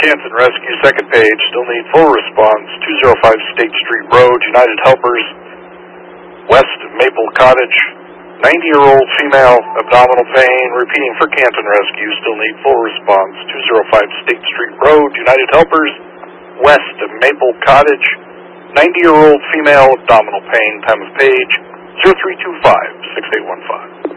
Canton Rescue, second page, still need full response, 205 State Street Road, United Helpers, west of Maple Cottage, 90-year-old female, abdominal pain, repeating for Canton Rescue, still need full response, 205 State Street Road, United Helpers, west of Maple Cottage, 90-year-old female, abdominal pain, time of page, 0325-6815.